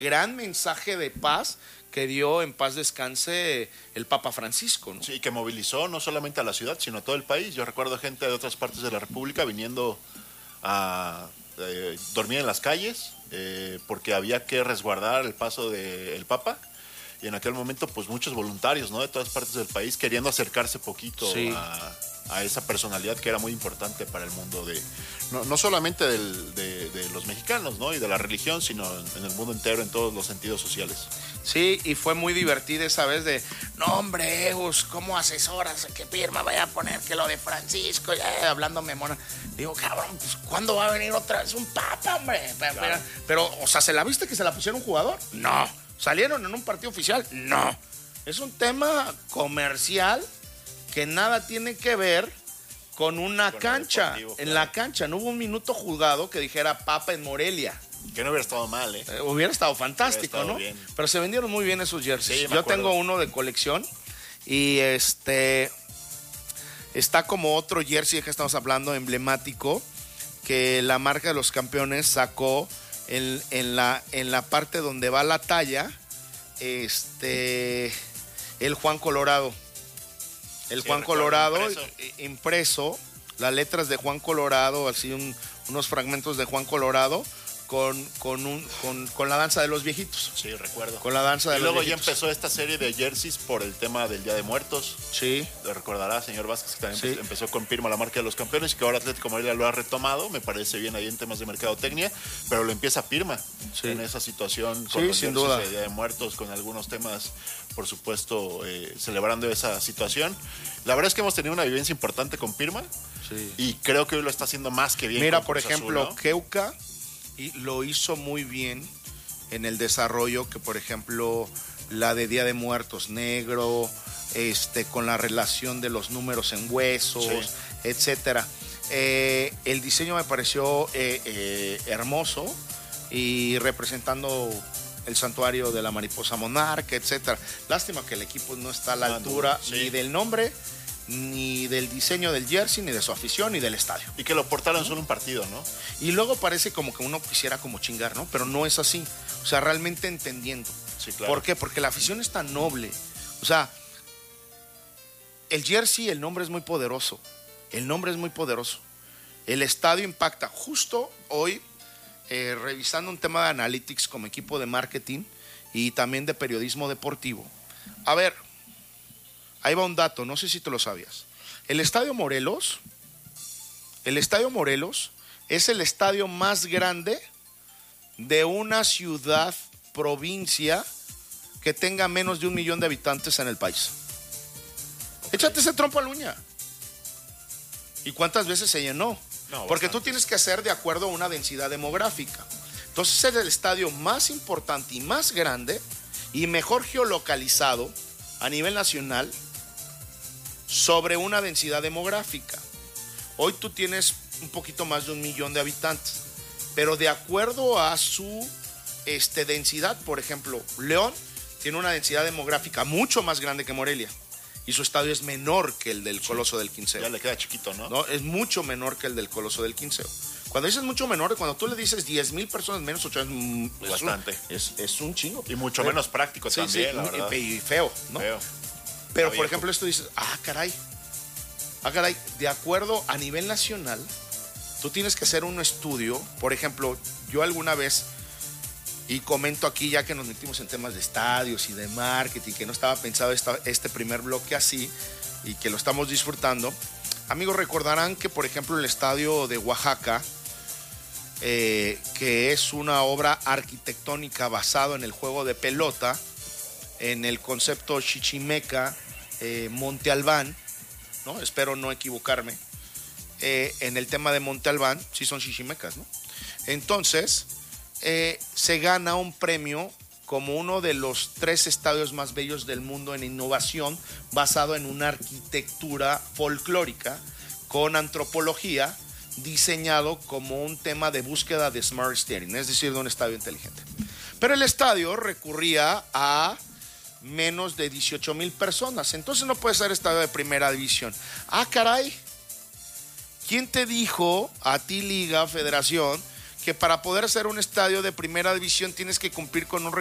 gran mensaje de paz que dio en paz descanse el Papa Francisco, ¿no? Sí, que movilizó no solamente a la ciudad, sino a todo el país. Yo recuerdo gente de otras partes de la República viniendo a dormir en las calles porque había que resguardar el paso del Papa. Y en aquel momento, pues muchos voluntarios, ¿no? De todas partes del país queriendo acercarse poquito Sí. a esa personalidad que era muy importante para el mundo no solamente de los mexicanos, ¿no? Y de la religión, sino en el mundo entero, en todos los sentidos sociales. Sí, y fue muy divertida esa vez de, no hombre, Egus, ¿cómo asesoras que Pirma vaya a poner que lo de Francisco? Ya hablándome mona. Digo, cabrón, pues ¿cuándo va a venir otra vez un papa, hombre? Claro. Pero, o sea, ¿se la viste que se la pusieron un jugador? No. ¿Salieron en un partido oficial? No. Es un tema comercial que nada tiene que ver con una cancha. deportivo, En claro. la cancha no hubo un minuto jugado que dijera papa en Morelia. Que no hubiera estado mal, ¿eh? Hubiera estado fantástico, Hubiera estado ¿no? bien. Pero se vendieron muy bien esos jerseys. Sí, me Yo acuerdo. tengo uno de colección y está como otro jersey que estamos hablando, emblemático, que la marca de los campeones sacó en la parte donde va la talla, el Juan Colorado. El Sí, Juan recuerdo, Colorado impreso. las letras de Juan Colorado, así unos fragmentos de Juan Colorado con la danza de los viejitos. Sí, recuerdo. Con la danza de Y los luego ya viejitos. empezó esta serie de jerseys por el tema del Día de Muertos. Sí. Lo recordará, señor Vázquez, que también Sí. empezó con Pirma, la marca de los campeones, y que ahora Atlético Morelia lo ha retomado. Me parece bien ahí en temas de mercadotecnia, pero lo empieza Pirma Sí. en esa situación con Sí, los sin jerseys duda. de Día de Muertos, con algunos temas, por supuesto, celebrando esa situación. La verdad es que hemos tenido una vivencia importante con Pirma Sí. y creo que hoy lo está haciendo más que bien. Mira, con por Cruz ejemplo, Azul, ¿no? Keuka lo hizo muy bien en el desarrollo que, por ejemplo, la de Día de Muertos Negro, con la relación de los números en huesos, Sí. etcétera. El diseño me pareció hermoso y representando el santuario de la mariposa monarca, etcétera. Lástima que el equipo no está a la No, altura sí. ni del nombre, ni del diseño del jersey, ni de su afición, ni del estadio. Y que lo portaron solo un partido, ¿no? Y luego parece como que uno quisiera como chingar, ¿no? Pero no es así. O sea, realmente entendiendo. Sí, claro. ¿Por qué? Porque la afición es tan noble. O sea, el jersey, el nombre es muy poderoso. El nombre es muy poderoso. El estadio impacta. Justo hoy, revisando un tema de analytics como equipo de marketing y también de periodismo deportivo. A ver, ahí va un dato, no sé si te lo sabías. El Estadio Morelos es el estadio más grande de una ciudad, provincia, que tenga menos de 1 millón de habitantes en el país. Échate ese trompo a la uña. ¿Y cuántas veces se llenó? No, Porque bastantes. tú tienes que hacer de acuerdo a una densidad demográfica. Entonces es el estadio más importante y más grande y mejor geolocalizado a nivel nacional sobre una densidad demográfica. Hoy tú tienes un poquito más de 1 millón de habitantes, pero de acuerdo a su densidad, por ejemplo, León tiene una densidad demográfica mucho más grande que Morelia y su estadio es menor que el del Coloso del Quinceo. Ya le queda chiquito, ¿no? ¿No? Es mucho menor que el del Coloso del Quinceo. Cuando dices mucho menor, cuando tú le dices 10,000 personas menos, 8 es Bastante. Es un chingo. Y mucho menos práctico Sí, también, sí, la verdad. y feo, ¿no? Feo. Pero, Está por viejo. ejemplo, esto dices, caray, de acuerdo a nivel nacional, tú tienes que hacer un estudio. Por ejemplo, yo alguna vez, y comento aquí ya que nos metimos en temas de estadios y de marketing, que no estaba pensado este primer bloque así, y que lo estamos disfrutando. Amigos, recordarán que, por ejemplo, el estadio de Oaxaca, que es una obra arquitectónica basado en el juego de pelota, en el concepto chichimeca, Monte Albán, ¿no? Espero no equivocarme. En el tema de Monte Albán, sí son chichimecas, ¿no? Entonces, se gana un premio como uno de los 3 estadios más bellos del mundo en innovación, basado en una arquitectura folclórica con antropología, diseñado como un tema de búsqueda de smart steering, es decir, de un estadio inteligente. Pero el estadio recurría a menos de 18,000 personas, entonces no puede ser estadio de primera división. Caray, ¿quién te dijo a ti, Liga, Federación, que para poder ser un estadio de primera división tienes que cumplir con un